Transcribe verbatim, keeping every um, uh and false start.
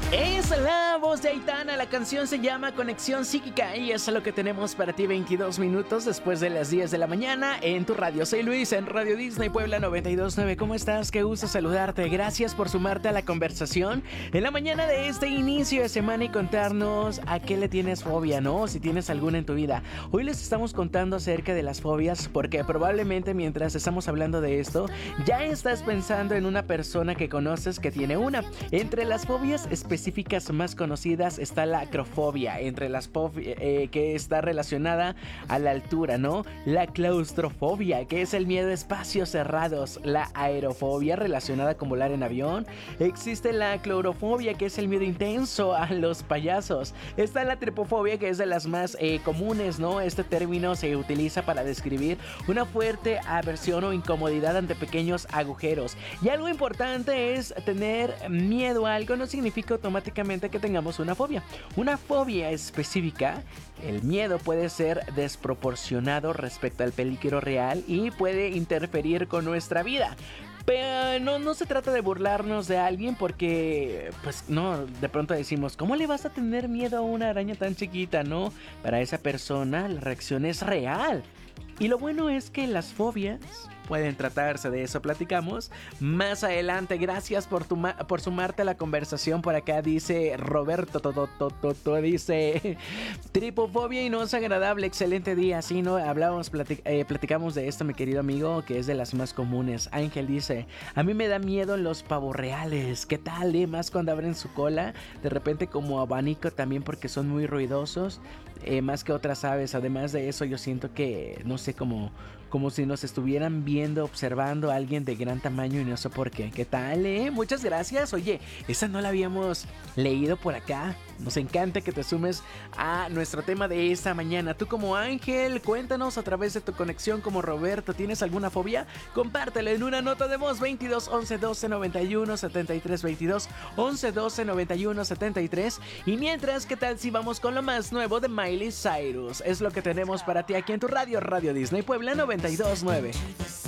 Es la voz de Aitana, la canción se llama Conexión Psíquica y eso es lo que tenemos para ti veintidós minutos después de las diez de la mañana en tu radio. Soy Luis en Radio Disney Puebla noventa y dos punto nueve. ¿Cómo estás? Qué gusto saludarte. Gracias por sumarte a la conversación en la mañana de este inicio de semana y contarnos a qué le tienes fobia, ¿no? Si tienes alguna en tu vida. Hoy les estamos contando acerca de las fobias porque probablemente mientras estamos hablando de esto ya estás pensando en una persona que conoces que tiene una. Entre las fobias específicas específicas más conocidas está la acrofobia, entre las fobias eh, que está relacionada a la altura, ¿no? La claustrofobia, que es el miedo a espacios cerrados. La aerofobia, relacionada con volar en avión. Existe la clorofobia, que es el miedo intenso a los payasos. Está la tripofobia, que es de las más eh, comunes, ¿no? Este término se utiliza para describir una fuerte aversión o incomodidad ante pequeños agujeros. Y algo importante es tener miedo a algo no significa automáticamente que tengamos una fobia. Una fobia específica, el miedo puede ser desproporcionado respecto al peligro real y puede interferir con nuestra vida. Pero no, no se trata de burlarnos de alguien porque, pues no, de pronto decimos, ¿cómo le vas a tener miedo a una araña tan chiquita? No, para esa persona la reacción es real. Y lo bueno es que las fobias pueden tratarse, de eso platicamos más adelante. Gracias por, tu por sumarte a la conversación. Por acá dice Roberto, to, to, to, to, to, dice tripofobia y no es agradable, excelente día. Sí, no, hablábamos, platic eh, platicamos de esto, mi querido amigo, que es de las más comunes. Ángel dice, a mí me da miedo los pavos reales. ¿Qué tal, eh? Más cuando abren su cola, de repente como abanico también porque son muy ruidosos, eh, más que otras aves. Además de eso, yo siento que, no sé, como... como si nos estuvieran viendo, observando a alguien de gran tamaño y no sé por qué. ¿Qué tal, eh? Muchas gracias. Oye, esa no la habíamos leído por acá. Nos encanta que te sumes a nuestro tema de esta mañana. Tú como Ángel, cuéntanos a través de tu conexión como Roberto. ¿Tienes alguna fobia? Compártelo en una nota de voz. Veintidós once doce noventa y uno setenta y tres. Veintidós once doce noventa y uno setenta y tres. Y mientras, ¿qué tal si vamos con lo más nuevo de Miley Cyrus? Es lo que tenemos para ti aquí en tu radio, Radio Disney Puebla noventa y dos punto nueve.